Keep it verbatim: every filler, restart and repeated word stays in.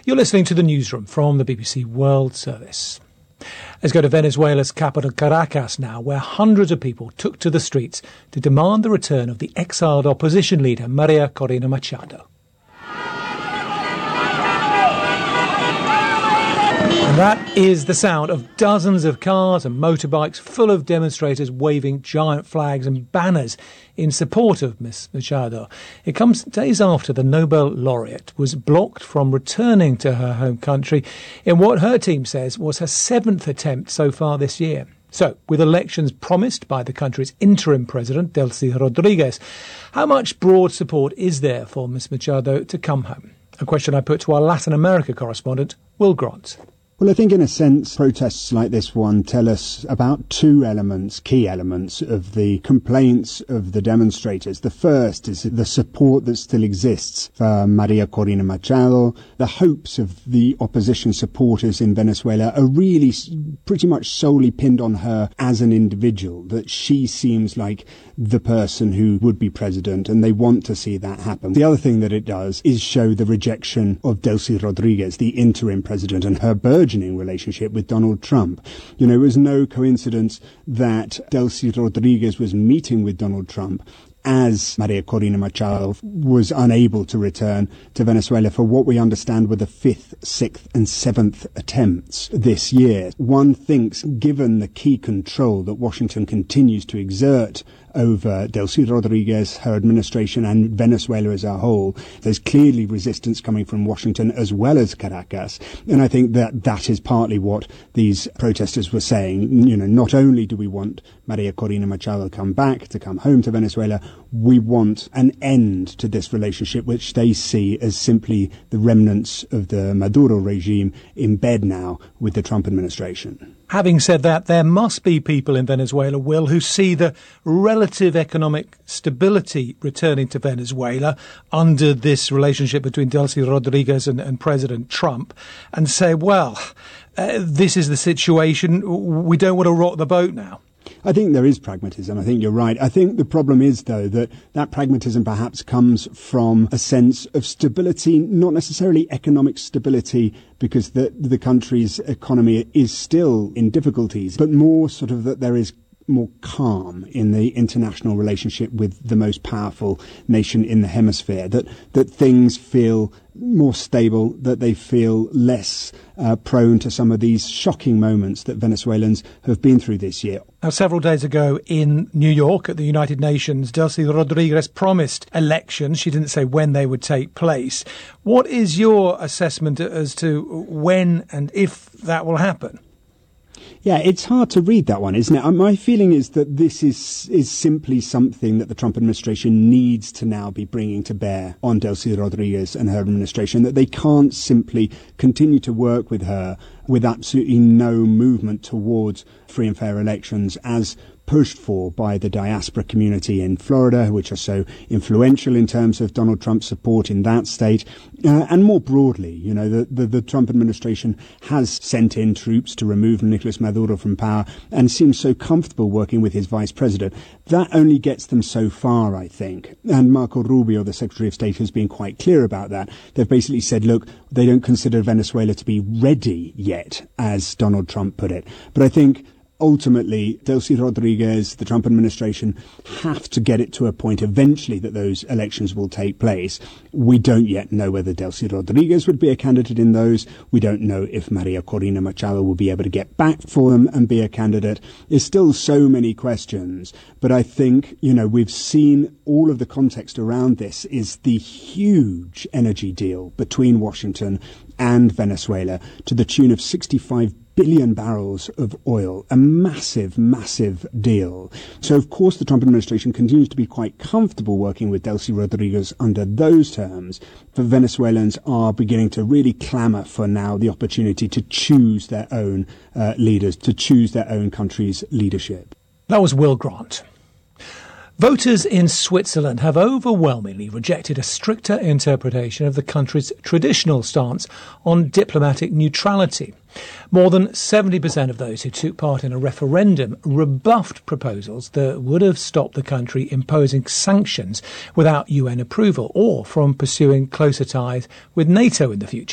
You're listening to the newsroom from the B B C World Service. Let's go to Venezuela's capital, Caracas, now, where hundreds of people took to the streets to demand the return of the exiled opposition leader, Maria Corina Machado. And that is the sound of dozens of cars and motorbikes full of demonstrators waving giant flags and banners in support of Miss Machado. It comes days after the Nobel laureate was blocked from returning to her home country in what her team says was her seventh attempt so far this year. So, with elections promised by the country's interim president, Delcy Rodriguez, how much broad support is there for Miss Machado to come home? A question I put to our Latin America correspondent, Will Grant. Well, I think in a sense, protests like this one tell us about two elements, key elements of the complaints of the demonstrators. The first is the support that still exists for Maria Corina Machado. The hopes of the opposition supporters in Venezuela are really pretty much solely pinned on her as an individual, that she seems like the person who would be president, and they want to see that happen. The other thing that it does is show the rejection of Delcy Rodriguez, the interim president, and her burgeoning relationship with Donald Trump. You know, it was no coincidence that Delcy Rodriguez was meeting with Donald Trump as Maria Corina Machado was unable to return to Venezuela for what we understand were the fifth, sixth and seventh attempts this year. One thinks, given the key control that Washington continues to exert over Delcy Rodriguez, her administration and Venezuela as a whole, there's clearly resistance coming from Washington as well as Caracas. And I think that that is partly what these protesters were saying. You know, not only do we want Maria Corina Machado to come back, to come home to Venezuela, we want an end to this relationship, which they see as simply the remnants of the Maduro regime in bed now with the Trump administration. Having said that, there must be people in Venezuela, Will, who see the relative economic stability returning to Venezuela under this relationship between Delcy Rodriguez and, and President Trump and say, well, uh, this is the situation. We don't want to rock the boat now. I think there is pragmatism. I think you're right. I think the problem is, though, that that pragmatism perhaps comes from a sense of stability, not necessarily economic stability, because the, the country's economy is still in difficulties, but more sort of that there is more calm in the international relationship with the most powerful nation in the hemisphere, that that things feel more stable, that they feel less uh, prone to some of these shocking moments that Venezuelans have been through this year. Now, several days ago in New York at the United Nations, Delcy Rodriguez promised elections. She didn't say when they would take place. What is your assessment as to when and if that will happen? Yeah, it's hard to read that one, isn't it? My feeling is that this is is simply something that the Trump administration needs to now be bringing to bear on Delcy Rodriguez and her administration, that they can't simply continue to work with her with absolutely no movement towards free and fair elections as pushed for by the diaspora community in Florida, which are so influential in terms of Donald Trump's support in that state. Uh, and more broadly, you know, the, the, the Trump administration has sent in troops to remove Nicolas Maduro from power and seems so comfortable working with his vice president. That only gets them so far, I think. And Marco Rubio, the Secretary of State, has been quite clear about that. They've basically said, look, they don't consider Venezuela to be ready yet, as Donald Trump put it. But I think ultimately, Delcy Rodriguez, the Trump administration, have to get it to a point eventually that those elections will take place. We don't yet know whether Delcy Rodriguez would be a candidate in those. We don't know if Maria Corina Machado will be able to get back for them and be a candidate. There's still so many questions. But I think, you know, we've seen all of the context around this is the huge energy deal between Washington and Venezuela to the tune of sixty-five billion barrels of oil, a massive, massive deal. So, of course, the Trump administration continues to be quite comfortable working with Delcy Rodriguez under those terms. But Venezuelans are beginning to really clamour for now the opportunity to choose their own uh, leaders, to choose their own country's leadership. That was Will Grant. Voters in Switzerland have overwhelmingly rejected a stricter interpretation of the country's traditional stance on diplomatic neutrality. More than seventy percent of those who took part in a referendum rebuffed proposals that would have stopped the country imposing sanctions without U N approval or from pursuing closer ties with NATO in the future.